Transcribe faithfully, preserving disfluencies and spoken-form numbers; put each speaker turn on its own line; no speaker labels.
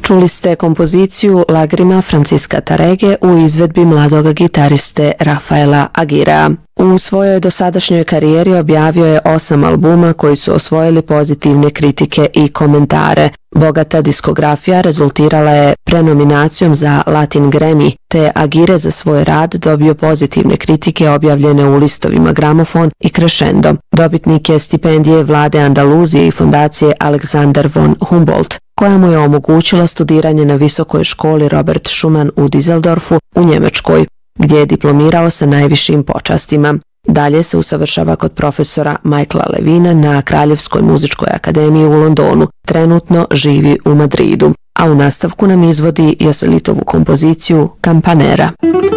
Čuli ste kompoziciju Lagrima Francisca Tarege u izvedbi mladog gitariste Rafaela Aguirea. U svojoj dosadašnjoj karijeri objavio je osam albuma koji su osvojili pozitivne kritike i komentare. Bogata diskografija rezultirala je prenominacijom za Latin Grammy, te Aguirre za svoj rad dobio pozitivne kritike objavljene u listovima Gramofon i Crescendo. Dobitnik je stipendije vlade Andaluzije i fondacije Alexander von Humboldt, koja mu je omogućila studiranje na visokoj školi Robert Schumann u Düsseldorfu u Njemačkoj, gdje je diplomirao sa najvišim počastima. Dalje se usavršava kod profesora Michaela Levina na Kraljevskoj muzičkoj akademiji u Londonu. Trenutno živi u Madridu, a u nastavku nam izvodi Joselitovu kompoziciju Campanera.